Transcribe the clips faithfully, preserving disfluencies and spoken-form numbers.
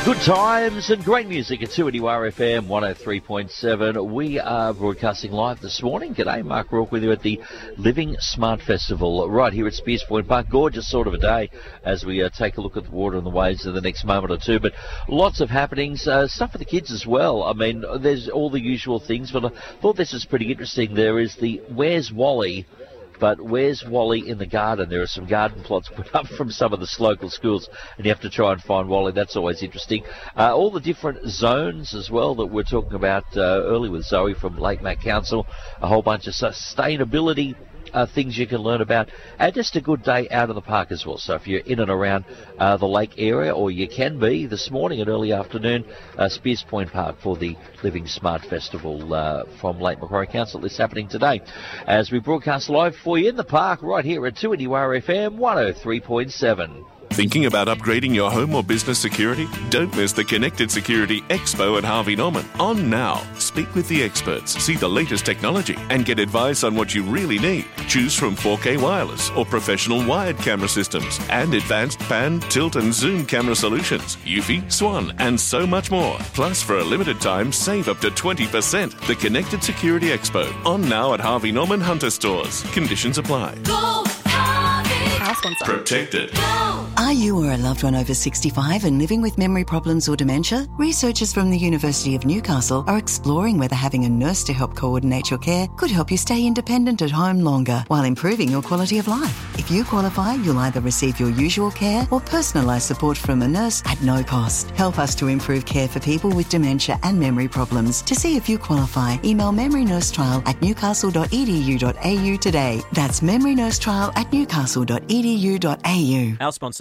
Good times and great music at two N U R F M one oh three point seven. We are broadcasting live this morning. G'day, Mark Rourke with you at the Living Smart Festival right here at Spears Point Park. Gorgeous sort of a day as we uh, take a look at the water and the waves in the next moment or two. But lots of happenings, uh, stuff for the kids as well. I mean, there's all the usual things, but I thought this was pretty interesting. There is the Where's Wally? But where's Wally in the garden? There are some garden plots put up from some of the local schools, and you have to try and find Wally. That's always interesting. Uh, all the different zones as well that we're talking about uh, earlier with Zoe from Lake Mac Council. A whole bunch of sustainability Uh, things you can learn about, and just a good day out of the park as well. So if you're in and around uh, the lake area, or you can be this morning and early afternoon, uh, Spears Point Park for the Living Smart Festival uh, from Lake Macquarie Council is happening today as we broadcast live for you in the park right here at two N U R F M one oh three point seven. Thinking about upgrading your home or business security? Don't miss the Connected Security Expo at Harvey Norman. On now. Speak with the experts, see the latest technology, and get advice on what you really need. Choose from four K wireless or professional wired camera systems and advanced pan, tilt and zoom camera solutions, Eufy, Swan, and so much more. Plus, for a limited time, save up to twenty percent. The Connected Security Expo. On now at Harvey Norman Hunter Stores. Conditions apply. Go Harvey! Our sponsor. Protected. Go! Are you or a loved one over sixty-five and living with memory problems or dementia? Researchers from the University of Newcastle are exploring whether having a nurse to help coordinate your care could help you stay independent at home longer while improving your quality of life. If you qualify, you'll either receive your usual care or personalised support from a nurse at no cost. Help us to improve care for people with dementia and memory problems. To see if you qualify, email memorynursetrial at newcastle dot e d u dot a u today. That's memorynursetrial at newcastle dot e d u dot a u. Our sponsor.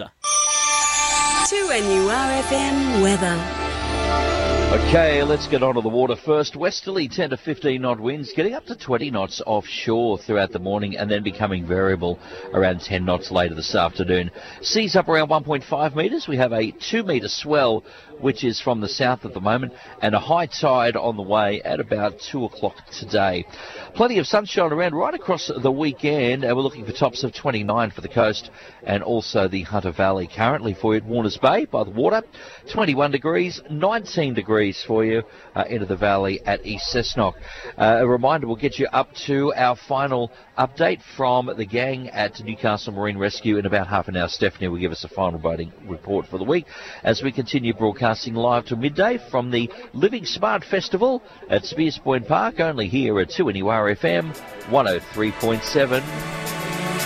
two N U R F M weather. Okay, let's get on to the water first. Westerly ten to fifteen knot winds, getting up to twenty knots offshore throughout the morning and then becoming variable around ten knots later this afternoon. Seas up around one point five metres. We have a two metre swell, which is from the south at the moment, and a high tide on the way at about two o'clock today. Plenty of sunshine around right across the weekend, and we're looking for tops of twenty-nine for the coast and also the Hunter Valley. Currently for you at Warners Bay by the water, twenty-one degrees, nineteen degrees for you uh, into the valley at East Cessnock. Uh, a reminder, we'll get you up to our final update from the gang at Newcastle Marine Rescue in about half an hour. Stephanie will give us a final boating report for the week as we continue broadcasting live to midday from the Living Smart Festival at Spears Point Park, only here at two N U R F M one oh three point seven.